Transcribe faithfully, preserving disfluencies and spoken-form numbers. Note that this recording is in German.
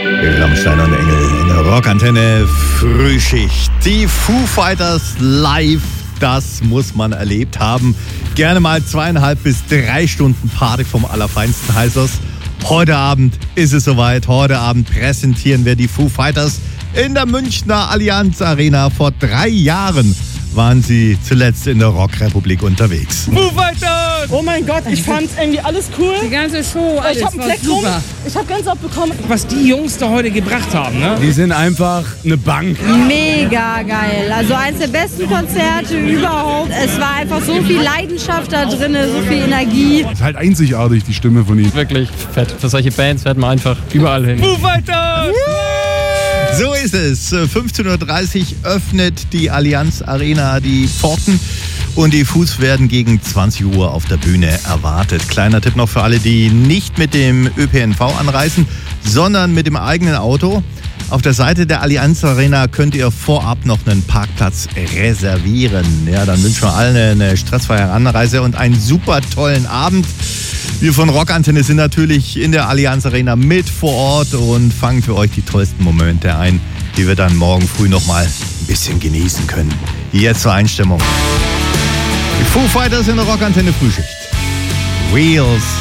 Rammstein und Engel in der Rockantenne Frühschicht. Die Foo Fighters live, das muss man erlebt haben. Gerne mal zweieinhalb bis drei Stunden Party vom Allerfeinsten heißt das. Heute Abend ist es soweit. Heute Abend präsentieren wir die Foo Fighters in der Münchner Allianz Arena. Vor drei Jahren waren sie zuletzt in der Rockrepublik unterwegs. Foo Fighters! Oh mein Gott, ich fand irgendwie alles cool. Die ganze Show, alles ich hab einen war Fleck drum. super. Ich habe Gänsehaut bekommen. Was die Jungs da heute gebracht haben, ne? Die sind einfach eine Bank. Mega geil. Also eines der besten Konzerte überhaupt. Es war einfach so viel Leidenschaft da drin, so viel Energie. Das ist halt einzigartig, die Stimme von ihm. Wirklich fett. Für solche Bands fährt man einfach überall hin. Foo Fighters! So ist es. fünfzehn Uhr dreißig öffnet die Allianz Arena die Pforten und die Foos werden gegen zwanzig Uhr auf der Bühne erwartet. Kleiner Tipp noch für alle, die nicht mit dem Ö P N V anreisen, sondern mit dem eigenen Auto. Auf der Seite der Allianz Arena könnt ihr vorab noch einen Parkplatz reservieren. Ja, dann wünschen wir allen eine stressfreie Anreise und einen super tollen Abend. Wir von Rockantenne sind natürlich in der Allianz Arena mit vor Ort und fangen für euch die tollsten Momente ein, die wir dann morgen früh nochmal ein bisschen genießen können. Jetzt zur Einstimmung. Die Foo Fighters in der Rockantenne Frühschicht. Wheels